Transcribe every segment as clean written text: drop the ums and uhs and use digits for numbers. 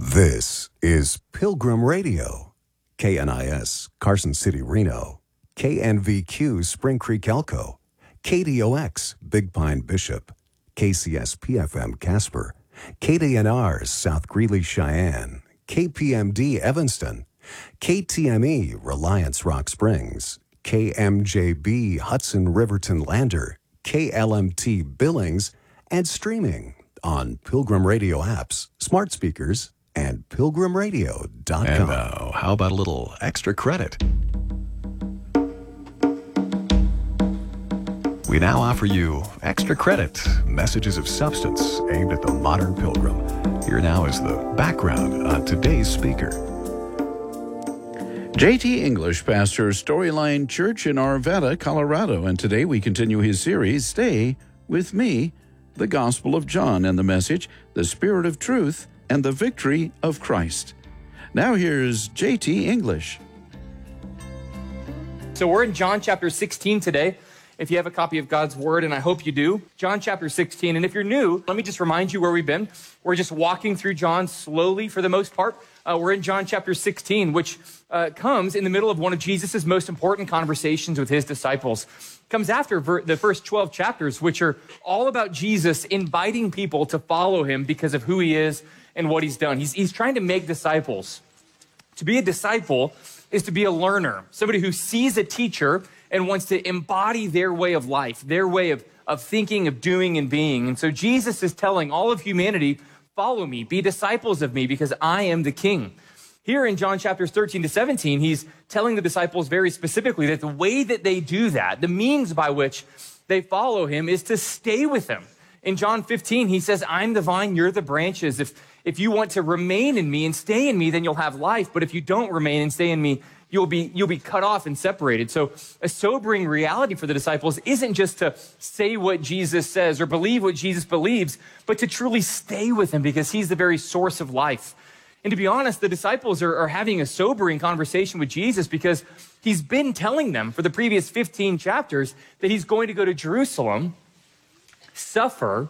This is Pilgrim Radio, KNIS, Carson City, Reno, KNVQ, Spring Creek, Elko, KDOX, Big Pine, Bishop, KCSP-FM, Casper, KDNR, South Greeley, Cheyenne, KPMD, Evanston, KTME, Reliance, Rock Springs, KMJB, Hudson, Riverton, Lander, KLMT, Billings, and streaming on Pilgrim Radio apps, smart speakers, and pilgrimradio.com. And now, how about a little extra credit? We now offer you extra credit, messages of substance aimed at the modern pilgrim. Here now is the background on today's speaker. J.T. English pastors Storyline Church in Arvada, Colorado, and today we continue his series, Stay With Me, the Gospel of John, and the message, the Spirit of Truth and the Victory of Christ. Now here's J.T. English. So we're in John chapter 16 today. If you have a copy of God's Word, and I hope you do, John chapter 16. And if you're new, let me just remind you where we've been. We're just walking through John slowly for the most part. We're in John chapter 16, which comes in the middle of one of Jesus' most important conversations with his disciples. Comes after the first 12 chapters, which are all about Jesus inviting people to follow him because of who he is and what he's done. He's trying to make disciples. To be a disciple is to be a learner, somebody who sees a teacher and wants to embody their way of life, their way of thinking, of doing, and being. And so Jesus is telling all of humanity, follow me, be disciples of me, because I am the King. Here in John chapters 13 to 17, he's telling the disciples very specifically that the way that they do that, the means by which they follow him, is to stay with him. In John 15, he says, I'm the vine, you're the branches. If you want to remain in me and stay in me, then you'll have life. But if you don't remain and stay in me, you'll be cut off and separated. So a sobering reality for the disciples isn't just to say what Jesus says or believe what Jesus believes, but to truly stay with him because he's the very source of life. And to be honest, the disciples are having a sobering conversation with Jesus because he's been telling them for the previous 15 chapters that he's going to go to Jerusalem, suffer,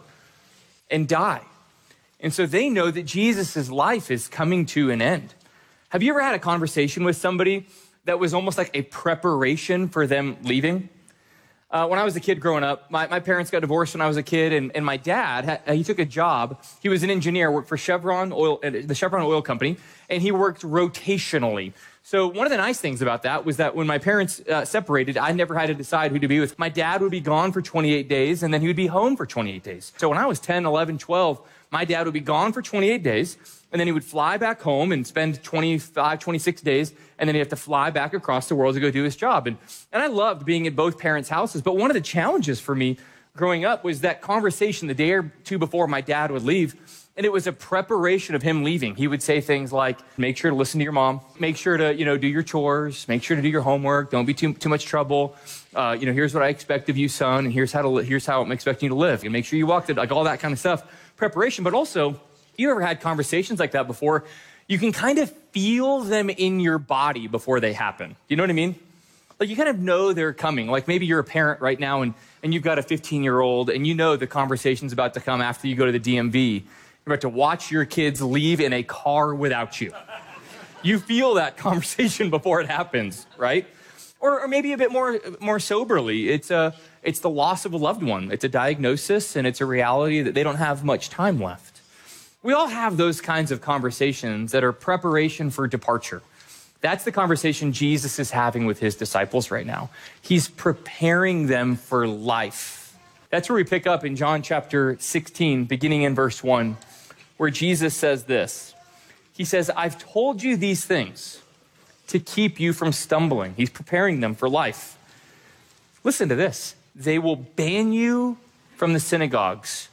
and die. And so they know that Jesus' life is coming to an end. Have you ever had a conversation with somebody that was almost like a preparation for them leaving? When I was a kid growing up, my parents got divorced when I was a kid, and my dad, he took a job. He was an engineer, worked for Chevron Oil, the Chevron Oil Company, and he worked rotationally. So one of the nice things about that was that when my parents separated, I never had to decide who to be with. My dad would be gone for 28 days, and then he would be home for 28 days. So when I was 10, 11, 12, my dad would be gone for 28 days, and then he would fly back home and spend 25, 26 days, and then he'd have to fly back across the world to go do his job. And I loved being at both parents' houses, but one of the challenges for me growing up was that conversation the day or two before my dad would leave, and it was a preparation of him leaving. He would say things like, make sure to listen to your mom, make sure to, do your chores, make sure to do your homework, don't be too much trouble. Here's what I expect of you, son, and here's how I'm expecting you to live. And make sure you walk the, like all that kind of stuff. Preparation, but also, you ever had conversations like that before? You can kind of feel them in your body before they happen. You know what I mean? Like you kind of know they're coming. Like maybe you're a parent right now and you've got a 15-year-old and you know the conversation's about to come after you go to the DMV. You're about to watch your kids leave in a car without you. You feel that conversation before it happens, right? Or maybe a bit more soberly, it's the loss of a loved one. It's a diagnosis and it's a reality that they don't have much time left. We all have those kinds of conversations that are preparation for departure. That's the conversation Jesus is having with his disciples right now. He's preparing them for life. That's where we pick up in John chapter 16, beginning in verse 1, where Jesus says this. He says, I've told you these things to keep you from stumbling. He's preparing them for life. Listen to this. They will ban you from the synagogues.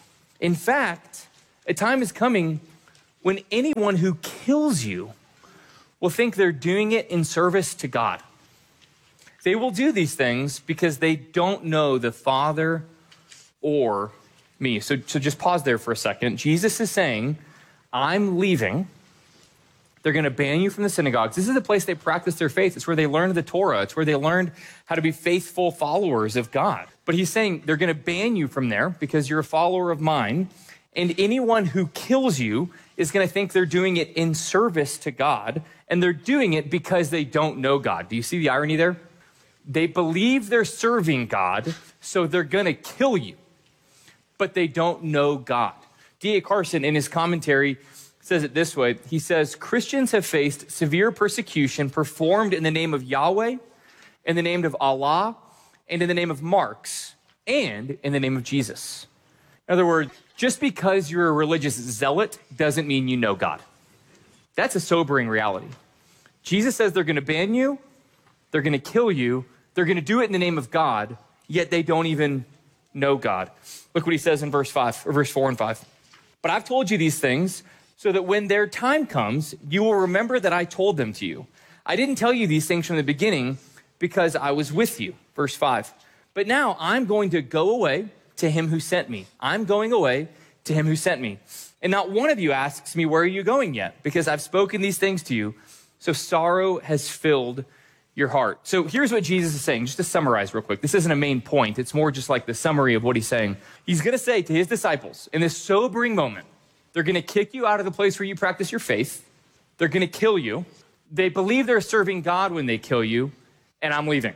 In fact, a time is coming when anyone who kills you will think they're doing it in service to God. They will do these things because they don't know the Father or me. So just pause there for a second. Jesus is saying, I'm leaving. They're going to ban you from the synagogues. This is the place they practice their faith. It's where they learned the Torah. It's where they learned how to be faithful followers of God. But he's saying they're going to ban you from there because you're a follower of mine. And anyone who kills you is going to think they're doing it in service to God, and they're doing it because they don't know God. Do you see the irony there? They believe they're serving God, so they're going to kill you, but they don't know God. D.A. Carson, in his commentary, says it this way. He says, Christians have faced severe persecution performed in the name of Yahweh, in the name of Allah, and in the name of Marx, and in the name of Jesus. In other words, just because you're a religious zealot doesn't mean you know God. That's a sobering reality. Jesus says they're going to ban you, they're going to kill you, they're going to do it in the name of God, yet they don't even know God. Look what he says in verse 4 and 5. But I've told you these things so that when their time comes, you will remember that I told them to you. I didn't tell you these things from the beginning because I was with you. Verse 5. But now I'm going to go away to him who sent me. I'm going away to him who sent me. And not one of you asks me, where are you going yet? Because I've spoken these things to you. So sorrow has filled your heart. So here's what Jesus is saying, just to summarize real quick. This isn't a main point. It's more just like the summary of what he's saying. He's going to say to his disciples in this sobering moment, they're going to kick you out of the place where you practice your faith. They're going to kill you. They believe they're serving God when they kill you, and I'm leaving.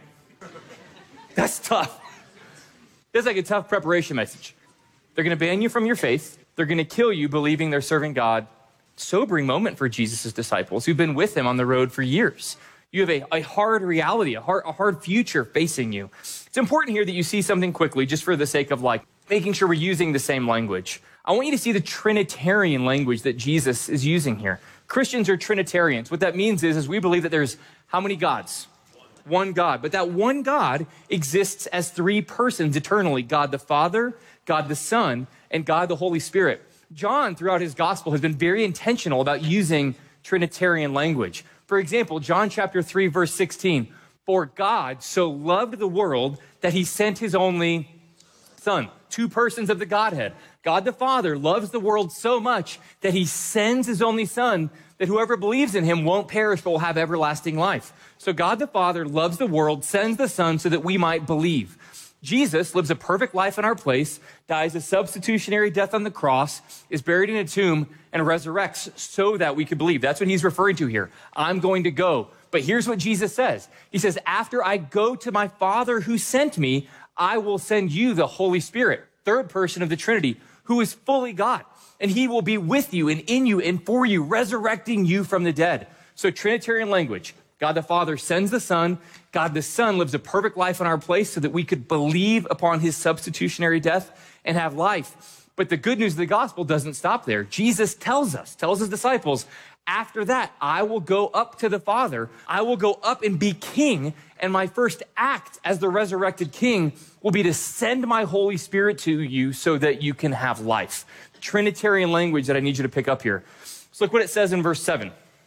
That's tough. That's like a tough preparation message. They're going to ban you from your faith. They're going to kill you believing they're serving God. Sobering moment for Jesus' disciples who've been with him on the road for years. You have a hard reality, a hard future facing you. It's important here that you see something quickly, just for the sake of like making sure we're using the same language. I want you to see the Trinitarian language that Jesus is using here. Christians are Trinitarians. What that means is we believe that there's how many gods? One God. But that one God exists as three persons eternally. God the Father, God the Son, and God the Holy Spirit. John, throughout his gospel, has been very intentional about using Trinitarian language. For example, John chapter 3, verse 16, for God so loved the world that he sent his only Son, two persons of the Godhead. God the Father loves the world so much that he sends his only Son, that whoever believes in him won't perish but will have everlasting life. So God the Father loves the world, sends the Son so that we might believe. Jesus lives a perfect life in our place, dies a substitutionary death on the cross, is buried in a tomb, and resurrects so that we could believe. That's what he's referring to here. I'm going to go. But here's what Jesus says. He says, after I go to my Father who sent me, I will send you the Holy Spirit, third person of the Trinity, who is fully God. And he will be with you and in you and for you, resurrecting you from the dead. So Trinitarian language. God the Father sends the Son. God the Son lives a perfect life in our place so that we could believe upon his substitutionary death and have life. But the good news of the gospel doesn't stop there. Jesus tells his disciples, after that, I will go up to the Father. I will go up and be king. And my first act as the resurrected king will be to send my Holy Spirit to you so that you can have life. Trinitarian language that I need you to pick up here. So look what it says in verse 7.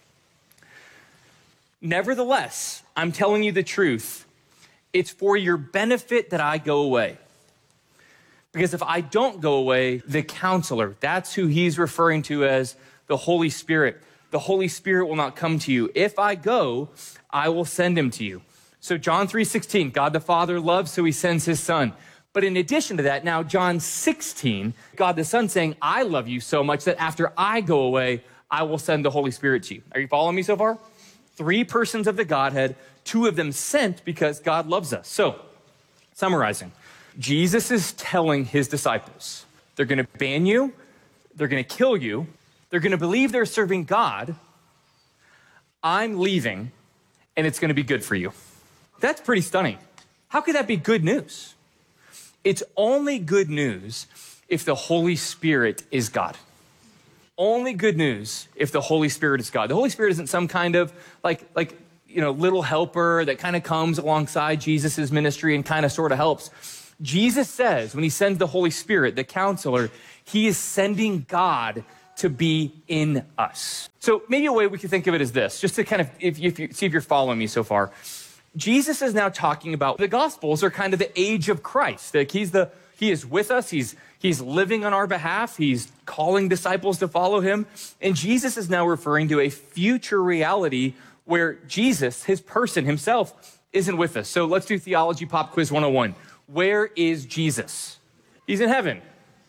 Nevertheless, I'm telling you the truth. It's for your benefit that I go away. Because if I don't go away, the counselor, that's who he's referring to as the Holy Spirit. The Holy Spirit will not come to you. If I go, I will send him to you. So John 3:16, God the Father loves, so he sends his Son. But in addition to that, now John 16, God the Son saying, I love you so much that after I go away, I will send the Holy Spirit to you. Are you following me so far? Three persons of the Godhead, two of them sent because God loves us. So, summarizing, Jesus is telling his disciples, they're going to ban you, they're going to kill you, they're going to believe they're serving God, I'm leaving, and it's going to be good for you. That's pretty stunning. How could that be good news? It's only good news if the Holy Spirit is God. Only good news if the Holy Spirit is God. The Holy Spirit isn't some kind of little helper that kind of comes alongside Jesus's ministry and kind of sort of helps. Jesus says when he sends the Holy Spirit, the counselor, he is sending God to be in us. So maybe a way we could think of it is this, just to kind of if you see if you're following me so far. Jesus is now talking about the Gospels are kind of the age of Christ. Like he is with us. He's living on our behalf. He's calling disciples to follow him. And Jesus is now referring to a future reality where Jesus, his person himself, isn't with us. So let's do Theology Pop Quiz 101. Where is Jesus? He's in heaven.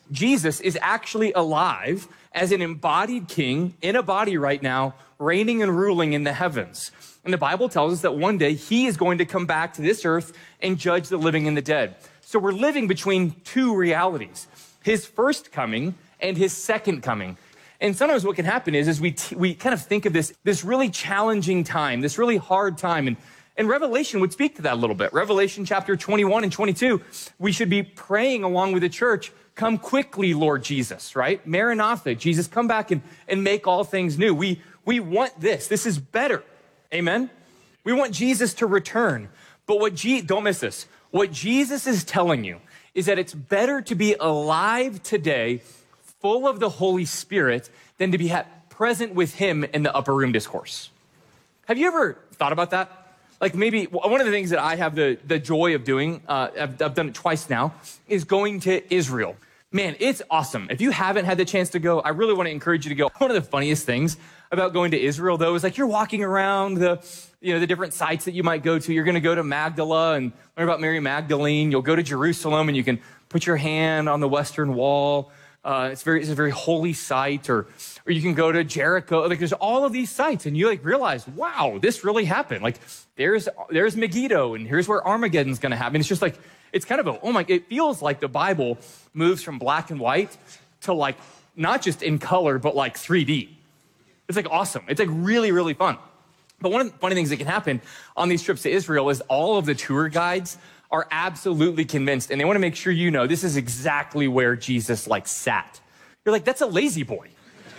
Jesus is actually alive as an embodied king in a body right now, reigning and ruling in the heavens. And the Bible tells us that one day he is going to come back to this earth and judge the living and the dead. So we're living between two realities, his first coming and his second coming. And sometimes what can happen is we kind of think of this really challenging time, this really hard time. And Revelation would speak to that a little bit. Revelation chapter 21 and 22, we should be praying along with the church, come quickly, Lord Jesus, right? Maranatha, Jesus, come back and make all things new. We want this. This is better. Amen? We want Jesus to return. But don't miss this. What Jesus is telling you is that it's better to be alive today, full of the Holy Spirit, than to be present with him in the upper room discourse. Have you ever thought about that? Like maybe one of the things that I have the joy of doing, I've done it twice now, is going to Israel. Man, it's awesome. If you haven't had the chance to go, I really want to encourage you to go. One of the funniest things about going to Israel, though, is like you're walking around the different sites that you might go to. You're going to go to Magdala and learn about Mary Magdalene. You'll go to Jerusalem and you can put your hand on the Western Wall. It's a very holy site. Or you can go to Jericho. Like there's all of these sites, and you like realize, wow, this really happened. Like there's Megiddo, and here's where Armageddon's going to happen. It's just like it's kind of it feels like the Bible moves from black and white to like not just in color but like 3D. It's like awesome. It's like really, really fun. But one of the funny things that can happen on these trips to Israel is all of the tour guides are absolutely convinced, and they want to make sure you know this is exactly where Jesus like sat. You're like, that's a lazy boy.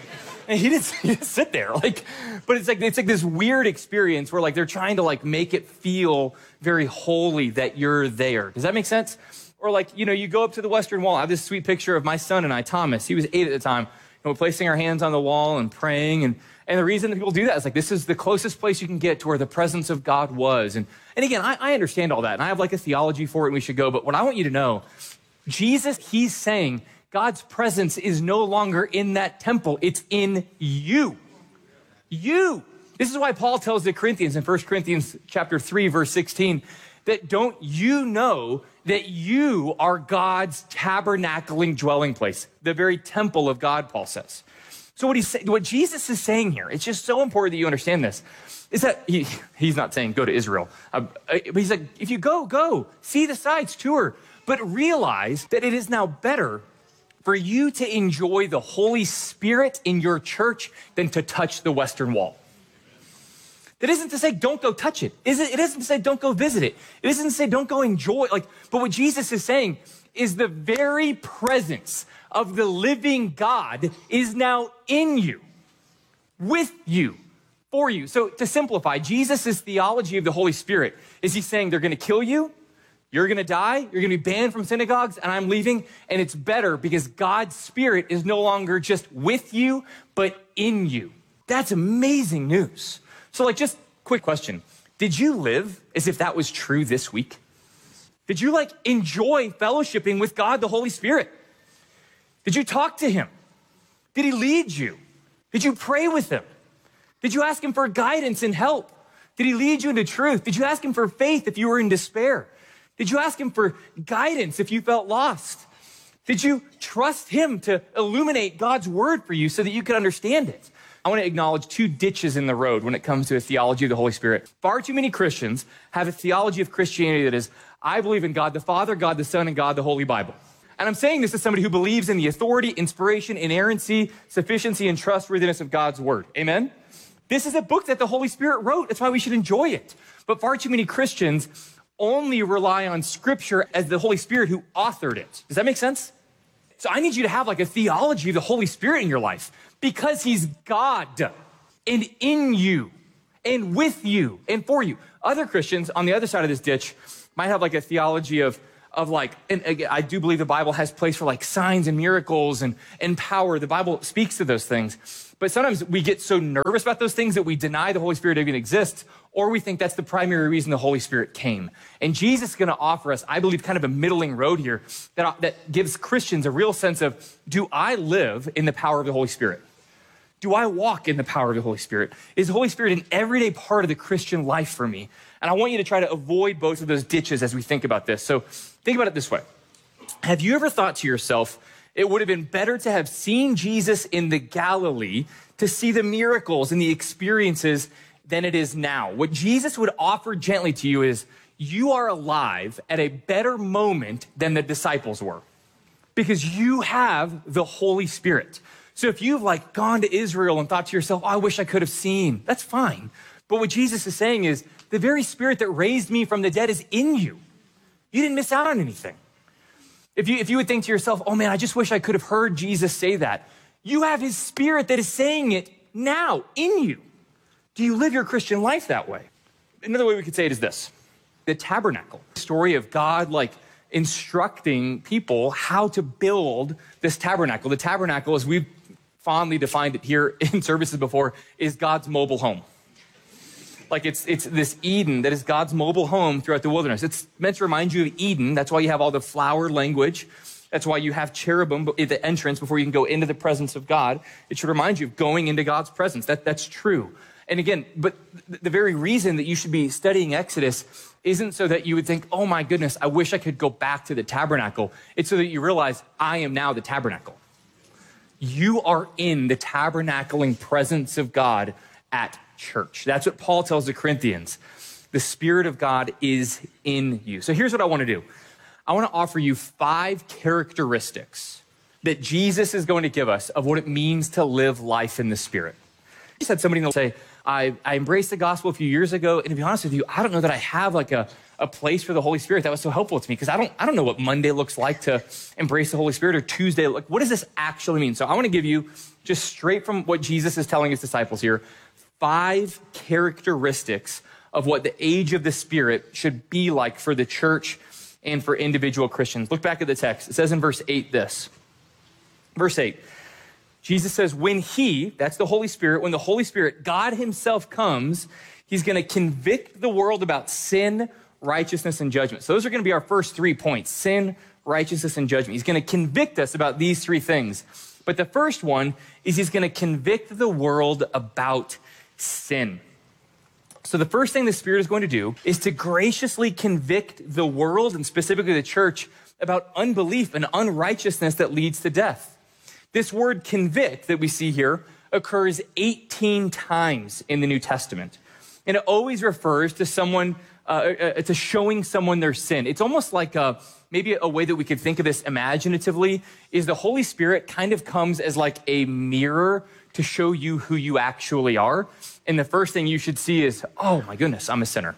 And he didn't sit there. But it's like this weird experience where like they're trying to like make it feel very holy that you're there. Does that make sense? Or like, you go up to the Western Wall. I have this sweet picture of my son and I, Thomas. He was 8 at the time. And we're placing our hands on the wall and praying. And the reason that people do that is like, this is the closest place you can get to where the presence of God was. And again, I understand all that. And I have like a theology for it and we should go. But what I want you to know, Jesus, he's saying God's presence is no longer in that temple. It's in you. You. This is why Paul tells the Corinthians in 1 Corinthians chapter 3, verse 16, that don't you know that you are God's tabernacling dwelling place, the very temple of God, Paul says. So what Jesus is saying here, it's just so important that you understand this, is that he's not saying go to Israel. But he's like, if you go, see the sights, tour, but realize that it is now better for you to enjoy the Holy Spirit in your church than to touch the Western Wall. That isn't to say don't go touch it. It isn't to say don't go visit it. It isn't to say don't go enjoy it. But what Jesus is saying is the very presence of the living God is now in you, with you, for you. So to simplify, Jesus' theology of the Holy Spirit is he's saying they're going to kill you, you're going to die, you're going to be banned from synagogues, and I'm leaving, and it's better because God's Spirit is no longer just with you, but in you. That's amazing news. So just quick question. Did you live as if that was true this week? Did you enjoy fellowshipping with God, the Holy Spirit? Did you talk to him? Did he lead you? Did you pray with him? Did you ask him for guidance and help? Did he lead you into truth? Did you ask him for faith if you were in despair? Did you ask him for guidance if you felt lost? Did you trust him to illuminate God's word for you so that you could understand it? I want to acknowledge 2 ditches in the road when it comes to a theology of the Holy Spirit. Far too many Christians have a theology of Christianity that is, I believe in God the Father, God the Son, and God the Holy Bible. And I'm saying this as somebody who believes in the authority, inspiration, inerrancy, sufficiency, and trustworthiness of God's word. Amen? This is a book that the Holy Spirit wrote. That's why we should enjoy it. But far too many Christians only rely on Scripture as the Holy Spirit who authored it. Does that make sense? So I need you to have a theology of the Holy Spirit in your life because he's God and in you and with you and for you. Other Christians on the other side of this ditch might have a theology of and again, I do believe the Bible has place for signs and miracles and power. The Bible speaks to those things. But sometimes we get so nervous about those things that we deny the Holy Spirit even exists, or we think that's the primary reason the Holy Spirit came. And Jesus is going to offer us, I believe, kind of a middling road here that gives Christians a real sense of, do I live in the power of the Holy Spirit? Do I walk in the power of the Holy Spirit? Is the Holy Spirit an everyday part of the Christian life for me? And I want you to try to avoid both of those ditches as we think about this. So think about it this way. Have you ever thought to yourself, It would have been better to have seen Jesus in the Galilee to see the miracles and the experiences than it is now. What Jesus would offer gently to you is, you are alive at a better moment than the disciples were because you have the Holy Spirit. So if you've like gone to Israel and thought to yourself, oh, I wish I could have seen, that's fine. But what Jesus is saying is, the very Spirit that raised me from the dead is in you. You didn't miss out on anything. If you would think to yourself, oh man, I just wish I could have heard Jesus say that. You have his Spirit that is saying it now in you. Do you live your Christian life that way? Another way we could say it is this. The tabernacle, the story of God like instructing people how to build this tabernacle. The tabernacle, as we've fondly defined it here in services before, is God's mobile home. Like it's this Eden that is God's mobile home throughout the wilderness. It's meant to remind you of Eden. That's why you have all the flower language. That's why you have cherubim at the entrance before you can go into the presence of God. It should remind you of going into God's presence. That's true. And again, but the very reason that you should be studying Exodus isn't so that you would think, oh my goodness, I wish I could go back to the tabernacle. It's so that you realize I am now the tabernacle. You are in the tabernacling presence of God at church. That's what Paul tells the Corinthians. The Spirit of God is in you. So here's what I want to do. I want to offer you 5 characteristics that Jesus is going to give us of what it means to live life in the Spirit. I just had somebody say, I embraced the gospel a few years ago, and to be honest with you, I don't know that I have like a place for the Holy Spirit that was so helpful to me, because I don't know what Monday looks like to embrace the Holy Spirit, or Tuesday. Like, what does this actually mean? So I want to give you, just straight from what Jesus is telling his disciples here, 5 characteristics of what the age of the Spirit should be like for the church and for individual Christians. Look back at the text. It says in verse 8 this. Verse 8. Jesus says, when he, that's the Holy Spirit, when the Holy Spirit, God himself comes, he's going to convict the world about sin, righteousness, and judgment. So those are going to be our first 3 points: sin, righteousness, and judgment. He's going to convict us about these 3 things. But the first one is he's going to convict the world about sin. So the first thing the Spirit is going to do is to graciously convict the world, and specifically the church, about unbelief and unrighteousness that leads to death. This word convict that we see here occurs 18 times in the New Testament. And it always refers to someone, to showing someone their sin. It's almost like maybe a way that we could think of this imaginatively is the Holy Spirit kind of comes as like a mirror to show you who you actually are. And the first thing you should see is, oh my goodness, I'm a sinner.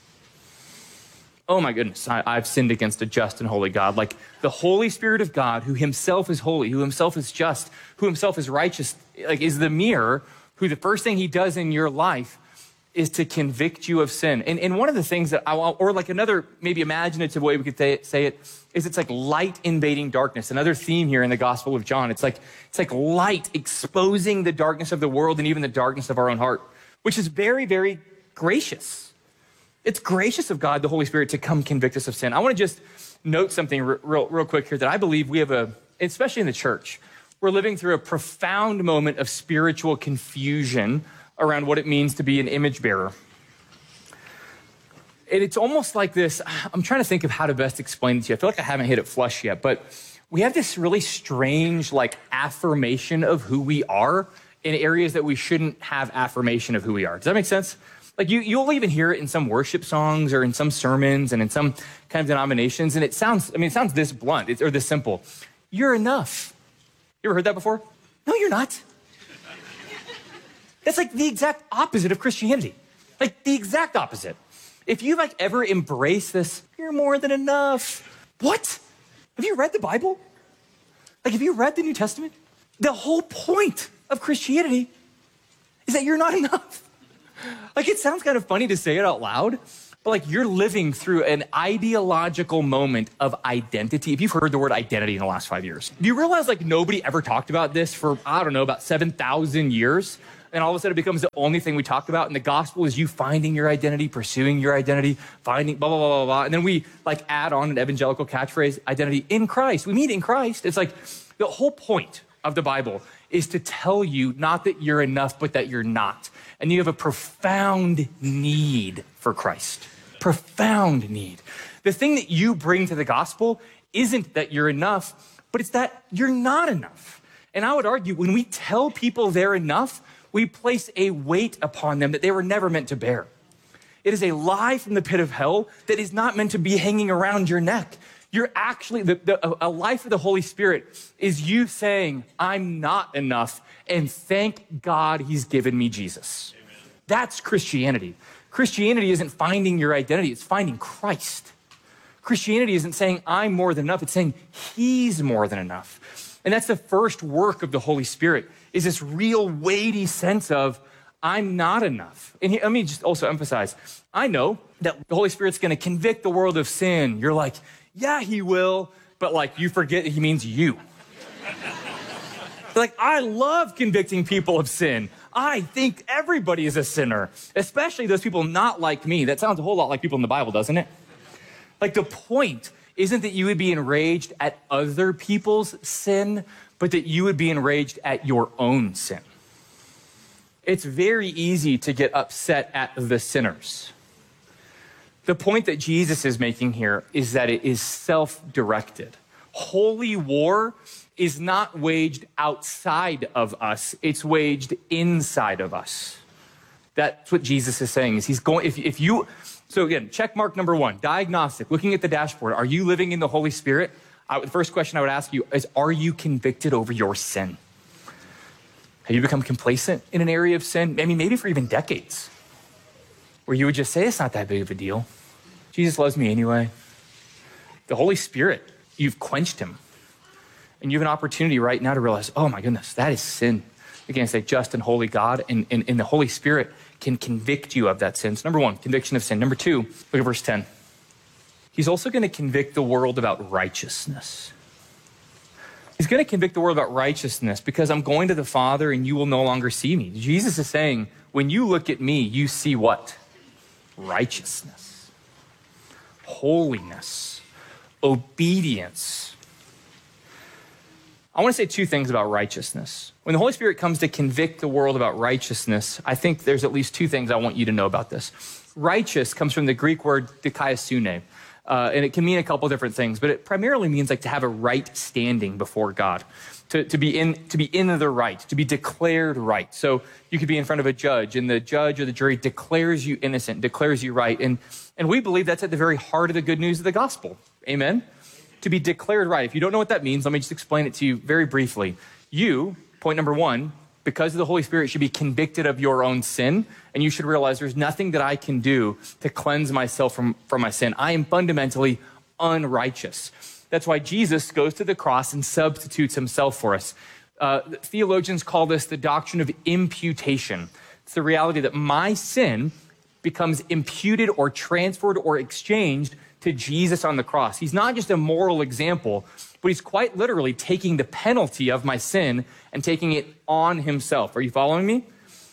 Oh my goodness, I've sinned against a just and holy God. Like the Holy Spirit of God, who himself is holy, who himself is just, who himself is righteous, like is the mirror, who the first thing he does in your life is to convict you of sin. And one of the things that I want, or like another maybe imaginative way we could say it, is it's like light invading darkness. Another theme here in the Gospel of John. It's like light exposing the darkness of the world and even the darkness of our own heart, which is very, very gracious. It's gracious of God, the Holy Spirit, to come convict us of sin. I want to just note something real quick here that I believe we have especially in the church, we're living through a profound moment of spiritual confusion around what it means to be an image bearer. And it's almost like this, I'm trying to think of how to best explain it to you. I feel like I haven't hit it flush yet, but we have this really strange like affirmation of who we are in areas that we shouldn't have affirmation of who we are. Does that make sense? Like you'll even hear it in some worship songs or in some sermons and in some kind of denominations. And it sounds this blunt or this simple. You're enough. You ever heard that before? No, you're not. That's like the exact opposite of Christianity. Like the exact opposite. If you've like ever embraced this, you're more than enough. What? Have you read the Bible? Like have you read the New Testament? The whole point of Christianity is that you're not enough. Like it sounds kind of funny to say it out loud, but like you're living through an ideological moment of identity. If you've heard the word identity in the last 5 years, do you realize like nobody ever talked about this for, I don't know, about 7,000 years? And all of a sudden it becomes the only thing we talk about. And the gospel is you finding your identity, pursuing your identity, finding blah, blah, blah, blah, blah. And then we like add on an evangelical catchphrase, identity in Christ. We meet in Christ. It's like the whole point of the Bible is to tell you not that you're enough, but that you're not. And you have a profound need for Christ. Profound need. The thing that you bring to the gospel isn't that you're enough, but it's that you're not enough. And I would argue when we tell people they're enough, we place a weight upon them that they were never meant to bear. It is a lie from the pit of hell that is not meant to be hanging around your neck. You're actually, a life of the Holy Spirit is you saying, I'm not enough, and thank God he's given me Jesus. Amen. That's Christianity. Christianity isn't finding your identity, it's finding Christ. Christianity isn't saying I'm more than enough, it's saying he's more than enough. And that's the first work of the Holy Spirit, is this real weighty sense of, I'm not enough. And let me just also emphasize, I know that the Holy Spirit's gonna convict the world of sin. You're like, yeah, he will, but like you forget he means you. Like, I love convicting people of sin. I think everybody is a sinner, especially those people not like me. That sounds a whole lot like people in the Bible, doesn't it? Like, the point isn't that you would be enraged at other people's sin, but that you would be enraged at your own sin. It's very easy to get upset at the sinners. The point that Jesus is making here is that it is self-directed. Holy war is not waged outside of us, it's waged inside of us. That's what Jesus is saying, is he's going, if you, so again, check mark number 1, diagnostic, looking at the dashboard, are you living in the Holy Spirit? The first question I would ask you is, are you convicted over your sin? Have you become complacent in an area of sin? I mean, maybe for even decades, where you would just say, it's not that big of a deal. Jesus loves me anyway. The Holy Spirit, you've quenched him. And you have an opportunity right now to realize, oh my goodness, that is sin against a just and holy God. And the Holy Spirit can convict you of that sin. So number 1, conviction of sin. Number 2, look at verse 10. He's also going to convict the world about righteousness. He's going to convict the world about righteousness because I'm going to the Father and you will no longer see me. Jesus is saying, when you look at me, you see what? Righteousness, holiness, obedience. I want to say 2 things about righteousness. When the Holy Spirit comes to convict the world about righteousness, I think there's at least 2 things I want you to know about this. Righteous comes from the Greek word dikaiosune, and it can mean a couple different things, but it primarily means like to have a right standing before God, to be in the right, to be declared right. So you could be in front of a judge, and the judge or the jury declares you innocent, declares you right, and we believe that's at the very heart of the good news of the gospel. Amen? To be declared right. If you don't know what that means, let me just explain it to you very briefly. You, point number 1, because of the Holy Spirit, should be convicted of your own sin, and you should realize there's nothing that I can do to cleanse myself from my sin. I am fundamentally unrighteous. That's why Jesus goes to the cross and substitutes himself for us. Theologians call this the doctrine of imputation. It's the reality that my sin becomes imputed or transferred or exchanged to Jesus on the cross. He's not just a moral example, but he's quite literally taking the penalty of my sin and taking it on himself. Are you following me?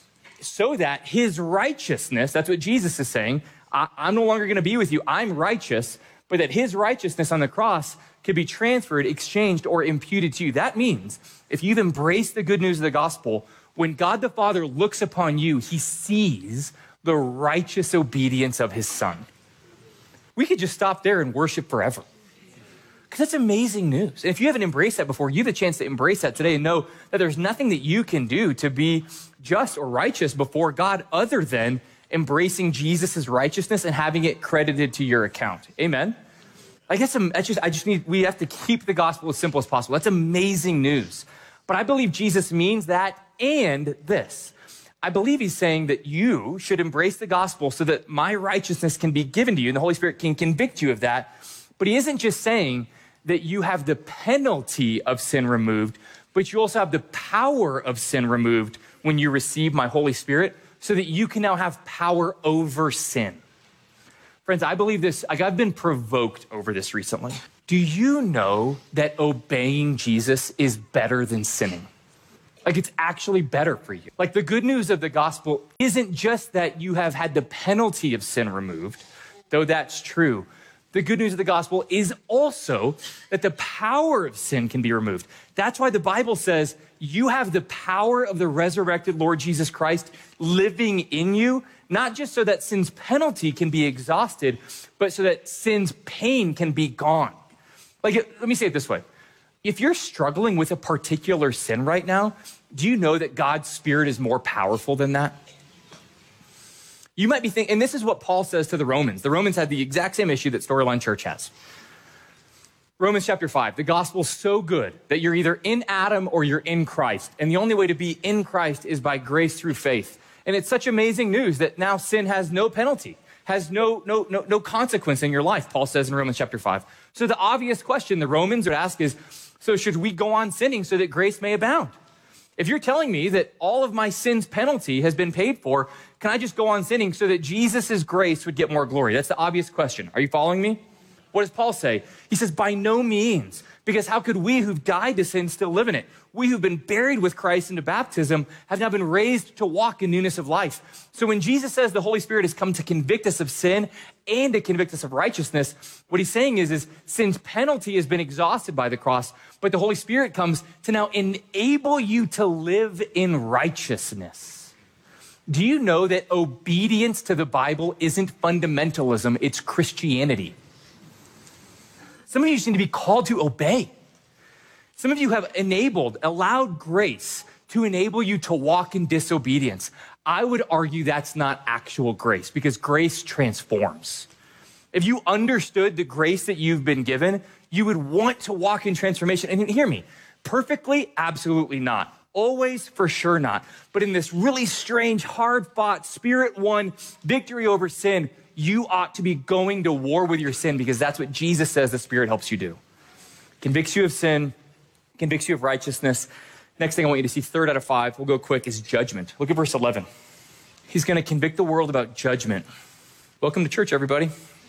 So that his righteousness, that's what Jesus is saying, I'm no longer going to be with you, I'm righteous, but that his righteousness on the cross could be transferred, exchanged, or imputed to you. That means if you've embraced the good news of the gospel, when God the Father looks upon you, he sees the righteous obedience of his Son. We could just stop there and worship forever. Because that's amazing news. And if you haven't embraced that before, you have a chance to embrace that today and know that there's nothing that you can do to be just or righteous before God other than embracing Jesus' righteousness and having it credited to your account. Amen? I guess we have to keep the gospel as simple as possible. That's amazing news. But I believe Jesus means that and this. I believe he's saying that you should embrace the gospel so that my righteousness can be given to you and the Holy Spirit can convict you of that. But he isn't just saying that you have the penalty of sin removed, but you also have the power of sin removed when you receive my Holy Spirit so that you can now have power over sin. Friends, I believe this, I've been provoked over this recently. Do you know that obeying Jesus is better than sinning? Like, it's actually better for you. Like, the good news of the gospel isn't just that you have had the penalty of sin removed, though that's true. The good news of the gospel is also that the power of sin can be removed. That's why the Bible says you have the power of the resurrected Lord Jesus Christ living in you, not just so that sin's penalty can be exhausted, but so that sin's pain can be gone. Like, let me say it this way. If you're struggling with a particular sin right now, do you know that God's Spirit is more powerful than that? You might be thinking, and this is what Paul says to the Romans. The Romans had the exact same issue that Storyline Church has. Romans chapter 5, the gospel's so good that you're either in Adam or you're in Christ. And the only way to be in Christ is by grace through faith. And it's such amazing news that now sin has no penalty, has no consequence in your life, Paul says in Romans chapter 5. So the obvious question the Romans would ask is, so should we go on sinning so that grace may abound? If you're telling me that all of my sin's penalty has been paid for, can I just go on sinning so that Jesus' grace would get more glory? That's the obvious question. Are you following me? What does Paul say? He says, by no means, because how could we who've died to sin still live in it? We who've been buried with Christ into baptism have now been raised to walk in newness of life. So when Jesus says the Holy Spirit has come to convict us of sin and to convict us of righteousness, what he's saying is sin's penalty has been exhausted by the cross, but the Holy Spirit comes to now enable you to live in righteousness. Do you know that obedience to the Bible isn't fundamentalism, it's Christianity? Some of you seem to be called to obey. Some of you have allowed grace to enable you to walk in disobedience. I would argue that's not actual grace because grace transforms. If you understood the grace that you've been given, you would want to walk in transformation. And hear me, perfectly, absolutely not. Always, for sure not. But in this really strange, hard-fought, Spirit-won victory over sin, you ought to be going to war with your sin because that's what Jesus says the Spirit helps you do. Convicts you of sin, convicts you of righteousness. Next thing I want you to see, 3rd out of 5, we'll go quick, is judgment. Look at verse 11. He's going to convict the world about judgment. Welcome to church, everybody.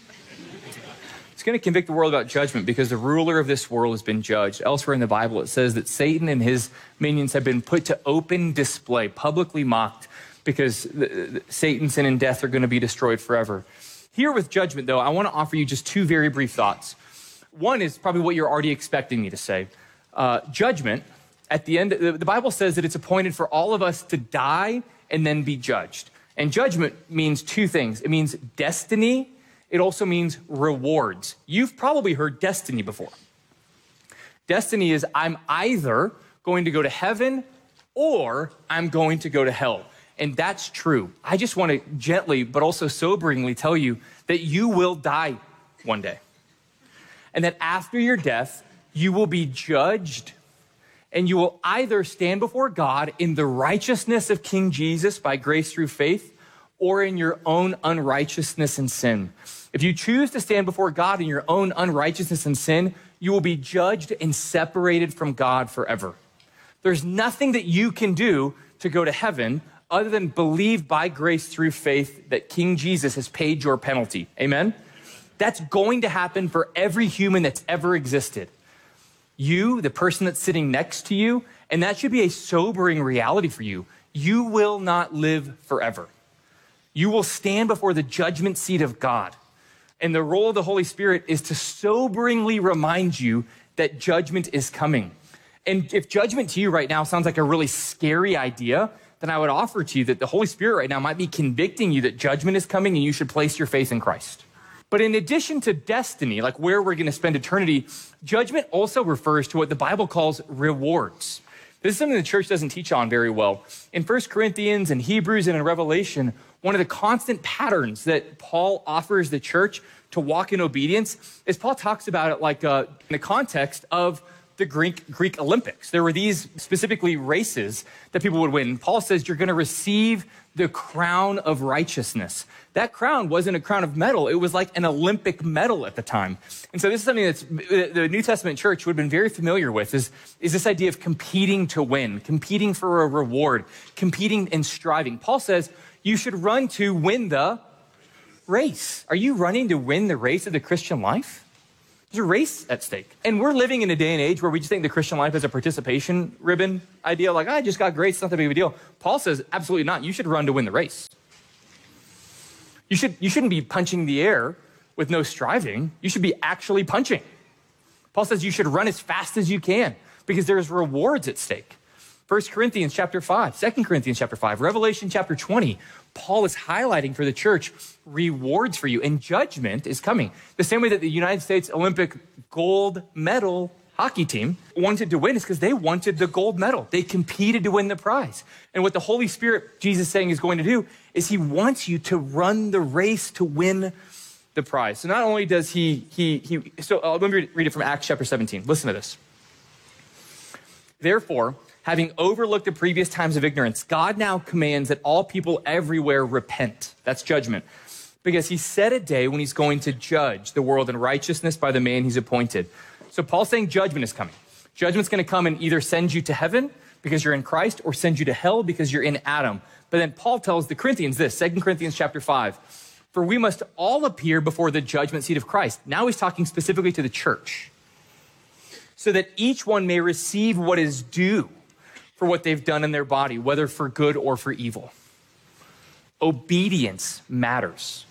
He's going to convict the world about judgment because the ruler of this world has been judged. Elsewhere in the Bible, it says that Satan and his minions have been put to open display, publicly mocked, because Satan's sin and death are going to be destroyed forever. Here with judgment, though, I want to offer you just 2 very brief thoughts. One is probably what you're already expecting me to say. Judgment, at the end, the Bible says that it's appointed for all of us to die and then be judged. And judgment means 2 things. It means destiny. It also means rewards. You've probably heard destiny before. Destiny is I'm either going to go to heaven or I'm going to go to hell. And that's true. I just want to gently, but also soberingly tell you that you will die one day. And that after your death, you will be judged and you will either stand before God in the righteousness of King Jesus by grace through faith or in your own unrighteousness and sin. If you choose to stand before God in your own unrighteousness and sin, you will be judged and separated from God forever. There's nothing that you can do to go to heaven other than believe by grace through faith that King Jesus has paid your penalty. Amen? That's going to happen for every human that's ever existed. You, the person that's sitting next to you, and that should be a sobering reality for you. You will not live forever. You will stand before the judgment seat of God. And the role of the Holy Spirit is to soberingly remind you that judgment is coming. And if judgment to you right now sounds like a really scary idea, then I would offer to you that the Holy Spirit right now might be convicting you that judgment is coming and you should place your faith in Christ. But in addition to destiny, like where we're going to spend eternity, judgment also refers to what the Bible calls rewards. This is something the church doesn't teach on very well. In 1 Corinthians and Hebrews and in Revelation, one of the constant patterns that Paul offers the church to walk in obedience is Paul talks about it like in the context of the Greek Olympics. There were these specifically races that people would win. Paul says you're going to receive the crown of righteousness. That crown wasn't a crown of metal. It was like an Olympic medal at the time. And so this is something that's the New Testament church would have been very familiar with is this idea of competing to win, competing for a reward, competing and striving. Paul says you should run to win the race. Are you running to win the race of the Christian life? There's a race at stake. And we're living in a day and age where we just think the Christian life is a participation ribbon idea. Like, I just got grace, it's not that big of a deal. Paul says, absolutely not. You should run to win the race. You shouldn't be punching the air with no striving. You should be actually punching. Paul says you should run as fast as you can because there's rewards at stake. 1 Corinthians chapter 5, 2 Corinthians chapter 5, Revelation chapter 20, Paul is highlighting for the church rewards for you, and judgment is coming. The same way that the United States Olympic gold medal hockey team wanted to win is because they wanted the gold medal. They competed to win the prize. And what the Holy Spirit, Jesus is saying, is going to do is he wants you to run the race to win the prize. So not only does let me read it from Acts chapter 17. Listen to this. Therefore, having overlooked the previous times of ignorance, God now commands that all people everywhere repent. That's judgment. Because he set a day when he's going to judge the world in righteousness by the man he's appointed. So Paul's saying judgment is coming. Judgment's going to come and either send you to heaven because you're in Christ or send you to hell because you're in Adam. But then Paul tells the Corinthians this, 2 Corinthians chapter 5, for we must all appear before the judgment seat of Christ. Now he's talking specifically to the church. So that each one may receive what is due for what they've done in their body, whether for good or for evil. Obedience matters.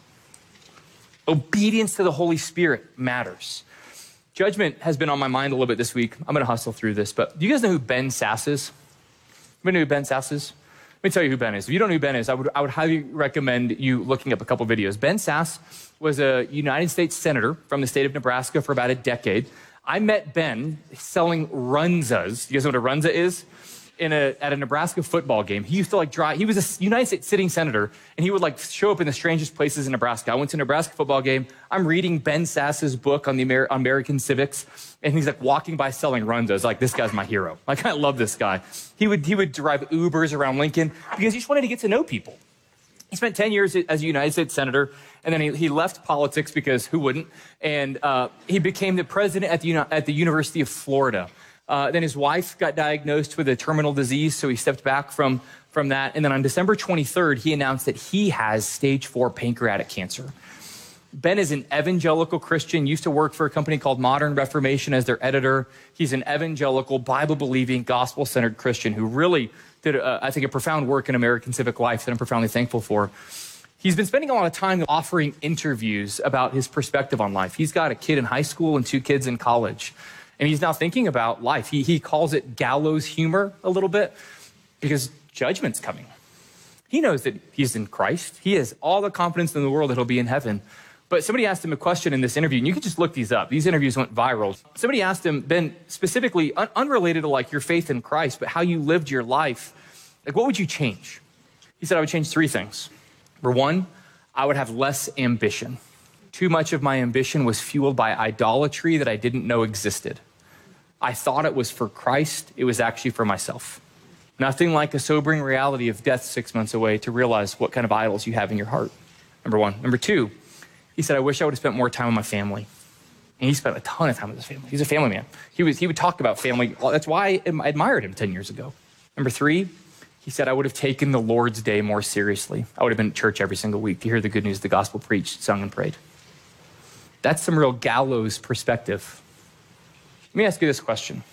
Obedience to the Holy Spirit matters. Judgment has been on my mind a little bit this week. I'm going to hustle through this, but do you guys know who Ben Sasse is? Anybody know who Ben Sasse is? Let me tell you who Ben is. If you don't know who Ben is, I would highly recommend you looking up a couple videos. Ben Sasse was a United States senator from the state of Nebraska for about a decade. I met Ben selling runzas. You guys know what a runza is? At a Nebraska football game. He used to drive. He was a United States sitting senator, and he would show up in the strangest places in Nebraska. I went to a Nebraska football game. I'm reading Ben Sasse's book on the American civics, and he's walking by selling runzas. This guy's my hero. I love this guy. He would drive Ubers around Lincoln because he just wanted to get to know people. He spent 10 years as a United States senator, and then he left politics because who wouldn't? And he became the president at the University of Florida. Then his wife got diagnosed with a terminal disease, so he stepped back from that. And then on December 23rd, he announced that he has stage 4 pancreatic cancer. Ben is an evangelical Christian, used to work for a company called Modern Reformation as their editor. He's an evangelical, Bible-believing, gospel-centered Christian who really did, I think, a profound work in American civic life that I'm profoundly thankful for. He's been spending a lot of time offering interviews about his perspective on life. He's got a kid in high school and 2 kids in college. And he's now thinking about life. He calls it gallows humor a little bit because judgment's coming. He knows that he's in Christ. He has all the confidence in the world that he'll be in heaven. But somebody asked him a question in this interview, and you can just look these up. These interviews went viral. Somebody asked him, Ben, specifically unrelated to your faith in Christ, but how you lived your life, what would you change? He said, I would change 3 things. Number 1, I would have less ambition. Too much of my ambition was fueled by idolatry that I didn't know existed. I thought it was for Christ. It was actually for myself. Nothing like a sobering reality of death 6 months away to realize what kind of idols you have in your heart. Number 1. Number 2, he said, I wish I would have spent more time with my family. And he spent a ton of time with his family. He's a family man. He would talk about family. That's why I admired him 10 years ago. Number 3, he said, I would have taken the Lord's Day more seriously. I would have been at church every single week to hear the good news of the gospel preached, sung, and prayed. That's some real gallows perspective. Let me ask you this question.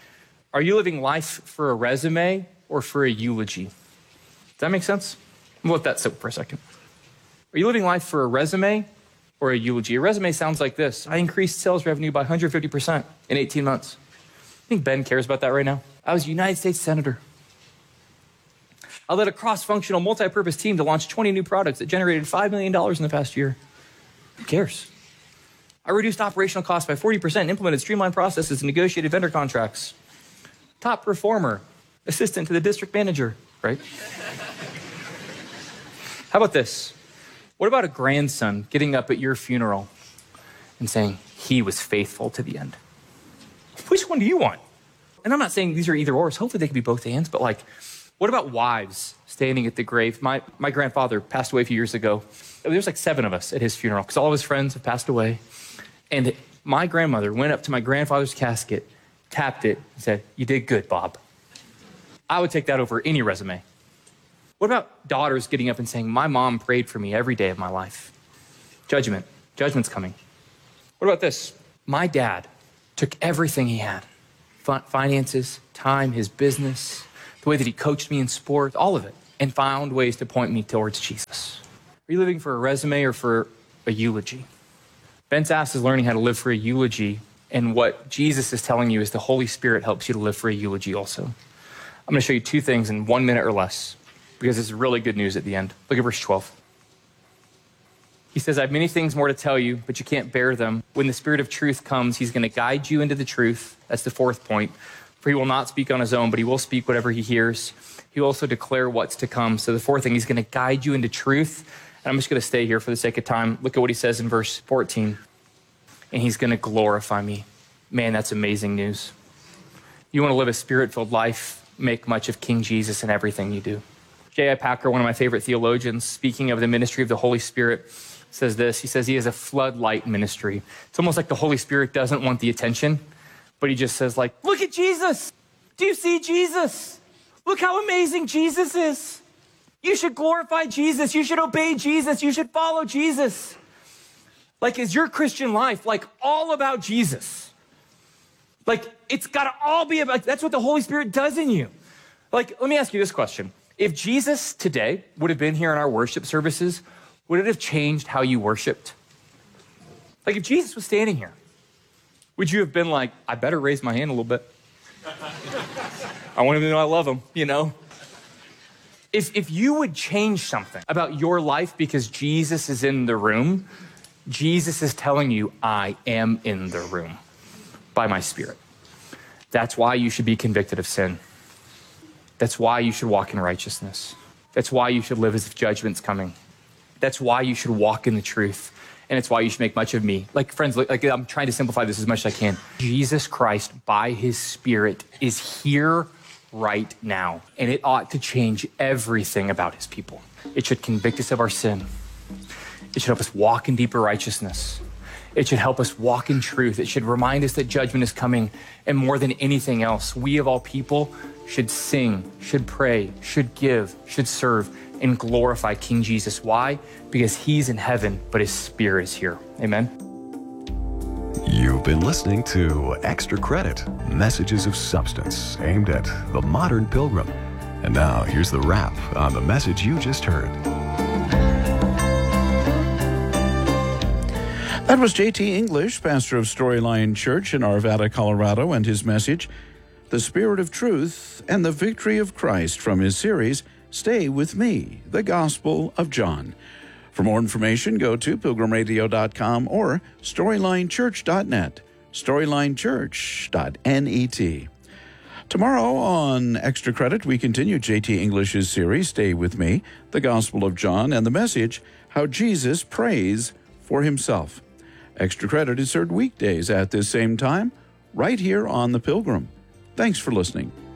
Are you living life for a resume or for a eulogy? Does that make sense? I'm going to let that sit for a second. Are you living life for a resume or a eulogy? A resume sounds like this. I increased sales revenue by 150% in 18 months. I think Ben cares about that right now. I was a United States senator. I led a cross-functional, multi-purpose team to launch 20 new products that generated $5 million in the past year. Who cares? I reduced operational costs by 40%, implemented streamlined processes, and negotiated vendor contracts. Top performer, assistant to the district manager, right? How about this? What about a grandson getting up at your funeral and saying, he was faithful to the end? Which one do you want? And I'm not saying these are either ors. Hopefully they can be both ands, but what about wives standing at the grave? My grandfather passed away a few years ago. There was 7 of us at his funeral because all of his friends have passed away. And my grandmother went up to my grandfather's casket, tapped it, and said, you did good, Bob. I would take that over any resume. What about daughters getting up and saying, my mom prayed for me every day of my life? Judgment. Judgment's coming. What about this? My dad took everything he had, finances, time, his business, the way that he coached me in sport, all of it, and found ways to point me towards Jesus. Are you living for a resume or for a eulogy? Ben Sasse is learning how to live for a eulogy, and what Jesus is telling you is the Holy Spirit helps you to live for a eulogy also. I'm going to show you 2 things in 1 minute or less, because it's really good news at the end. Look at verse 12. He says, I have many things more to tell you, but you can't bear them. When the Spirit of truth comes, he's going to guide you into the truth. That's the fourth point. For he will not speak on his own, but he will speak whatever he hears. He will also declare what's to come. So the fourth thing, he's going to guide you into truth. And I'm just going to stay here for the sake of time. Look at what he says in verse 14. And he's going to glorify me. Man, that's amazing news. You want to live a Spirit-filled life, make much of King Jesus in everything you do. J.I. Packer, one of my favorite theologians, speaking of the ministry of the Holy Spirit, says this. He says he has a floodlight ministry. It's almost like the Holy Spirit doesn't want the attention, but he just says, like, look at Jesus. Do you see Jesus? Look how amazing Jesus is. You should glorify Jesus. You should obey Jesus. You should follow Jesus. Like, is your Christian life like all about Jesus? Like, it's got to all be about, that's what the Holy Spirit does in you. Like, let me ask you this question. If Jesus today would have been here in our worship services, would it have changed how you worshiped? Like, if Jesus was standing here, would you have been like, I better raise my hand a little bit? I want him to know I love him, you know? If you would change something about your life because Jesus is in the room, Jesus is telling you, I am in the room by my Spirit. That's why you should be convicted of sin. That's why you should walk in righteousness. That's why you should live as if judgment's coming. That's why you should walk in the truth. And it's why you should make much of me. Like, friends, like I'm trying to simplify this as much as I can. Jesus Christ, by his Spirit, is here right now. And it ought to change everything about his people. It should convict us of our sin. It should help us walk in deeper righteousness. It should help us walk in truth. It should remind us that judgment is coming. And more than anything else, we of all people should sing, should pray, should give, should serve, and glorify King Jesus. Why? Because he's in heaven, but his Spirit is here. Amen. You've been listening to Extra Credit, Messages of Substance, aimed at the modern pilgrim. And now here's the wrap on the message you just heard. That was J.T. English, pastor of Storyline Church in Arvada, Colorado, and his message, The Spirit of Truth and the Victory of Christ, from his series, Stay With Me, the Gospel of John. For more information, go to pilgrimradio.com or storylinechurch.net, storylinechurch.net. Tomorrow on Extra Credit, we continue J.T. English's series, Stay With Me, the Gospel of John, and the message, How Jesus Prays for Himself. Extra Credit is heard weekdays at this same time, right here on The Pilgrim. Thanks for listening.